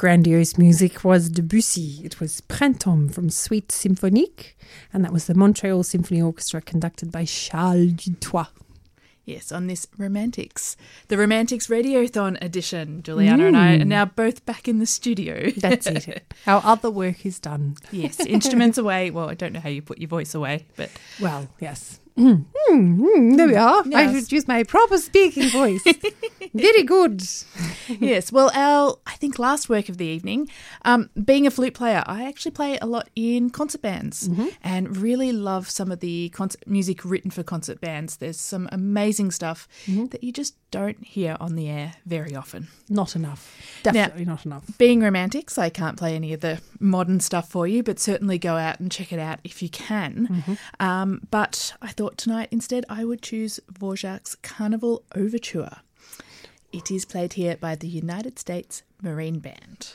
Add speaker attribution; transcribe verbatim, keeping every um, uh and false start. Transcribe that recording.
Speaker 1: grandiose music was Debussy. It was Printemps from Suite Symphonique, and that was the Montreal Symphony Orchestra conducted by Charles Dutoit.
Speaker 2: Yes, on this Romantics, the Romantics Radiothon edition. Juliana mm. and I are now both back in the studio.
Speaker 1: That's it. Our other work is done.
Speaker 2: Yes, instruments away. Well, I don't know how you put your voice away, but...
Speaker 1: Well, yes. Mm, mm, mm, there we are.
Speaker 2: Yes.
Speaker 1: I should use my proper speaking voice. Very good.
Speaker 2: Yes. Well, our, I think, last work of the evening, um, being a flute player, I actually play a lot in concert bands mm-hmm. and really love some of the concert music written for concert bands. There's some amazing stuff mm-hmm. that you just don't hear on the air very often.
Speaker 1: Not enough. Definitely
Speaker 2: now,
Speaker 1: not enough.
Speaker 2: Being Romantics, I can't play any of the modern stuff for you, but certainly go out and check it out if you can. Mm-hmm. Um, but I thought tonight instead I would choose Dvorak's Carnival Overture. It is played here by the United States Marine Band.